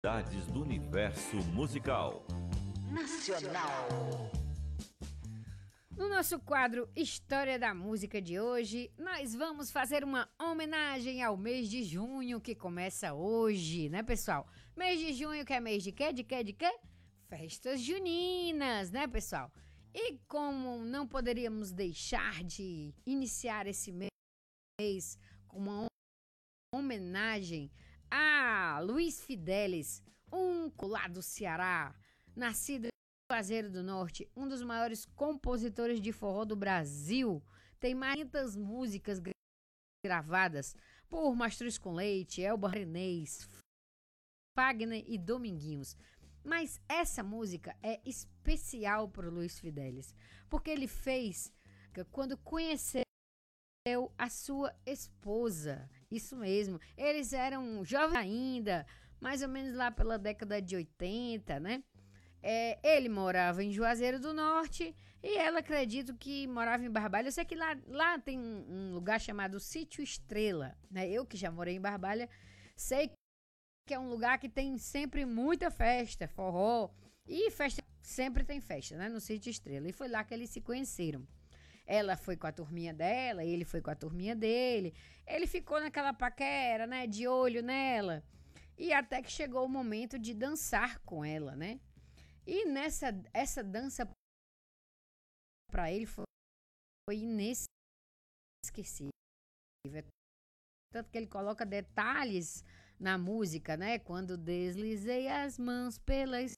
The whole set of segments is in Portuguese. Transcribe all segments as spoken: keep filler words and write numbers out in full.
Curiosidades do universo musical. Nacional. No nosso quadro História da Música de hoje, nós vamos fazer uma homenagem ao mês de junho que começa hoje, né, pessoal? Mês de junho que é mês de quê? De quê? De quê? Festas juninas, né, pessoal? E como não poderíamos deixar de iniciar esse mês com uma homenagem a Luiz Fidelis, um lá do Ceará, nascido em Juazeiro do Norte, um dos maiores compositores de forró do Brasil. Tem mais de quinhentas músicas gra- gravadas por Mastruz com Leite, Elba Renês, Fagner e Dominguinhos. Mas essa música é especial para o Luiz Fidelis, porque ele fez quando conheceu a sua esposa. Isso mesmo, eles eram jovens ainda, mais ou menos lá pela década de oitenta, né? É, ele morava em Juazeiro do Norte e ela, acredito que morava em Barbalha. Eu sei que lá, lá tem um, um lugar chamado Sítio Estrela, né? Eu que já morei em Barbalha, sei que é um lugar que tem sempre muita festa, forró, e festa, sempre tem festa, né? No Sítio Estrela. E foi lá que eles se conheceram. Ela foi com a turminha dela, ele foi com a turminha dele. Ele ficou naquela paquera, né? De olho nela. E até que chegou o momento de dançar com ela, né? E nessa essa dança para ele foi, foi inesquecível. Tanto que ele coloca detalhes na música, né? Quando deslizei as mãos pelas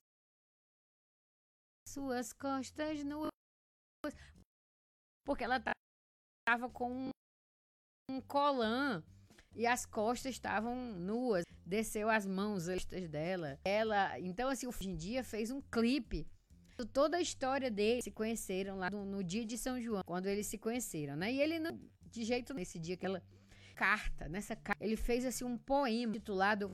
suas costas nuas. Porque ela tava com um colã e as costas estavam nuas. Desceu as mãos as costas dela. Ela, então assim, hoje em dia fez um clipe. Toda a história deles se conheceram lá no, no dia de São João, quando eles se conheceram, né? E ele não, de jeito nesse dia que ela carta, nessa carta, ele fez assim um poema titulado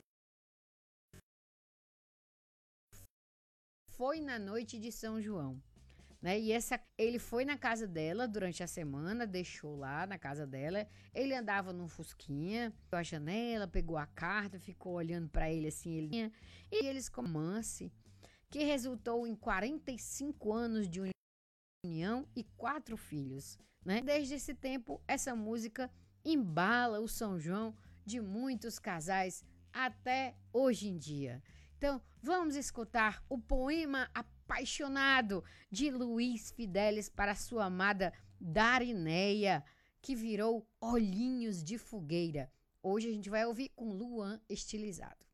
Foi na Noite de São João, né? E essa, ele foi na casa dela durante a semana, deixou lá na casa dela. Ele andava num fusquinha, pegou a janela, pegou a carta, ficou olhando pra ele assim, ele, e eles com romance que resultou em quarenta e cinco anos de união e quatro filhos, né? Desde esse tempo, essa música embala o São João de muitos casais até hoje em dia. Então, vamos escutar o poema apaixonado de Luiz Fidelis para sua amada Darineia, que virou Olhinhos de Fogueira. Hoje a gente vai ouvir com Luan estilizado.